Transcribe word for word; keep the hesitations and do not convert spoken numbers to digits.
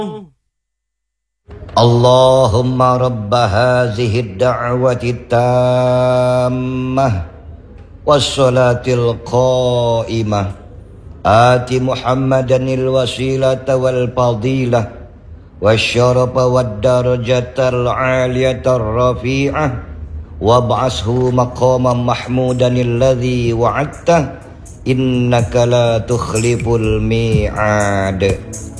اللهم رب هذه الدعوة التامة والصلاة القائمة آت محمدا الوسيلة والفضيلة والشرف والدرجة العالية الرفيعة وابعثه مقاما محمودا الذي وعدته إنك لا تخلف الميعاد.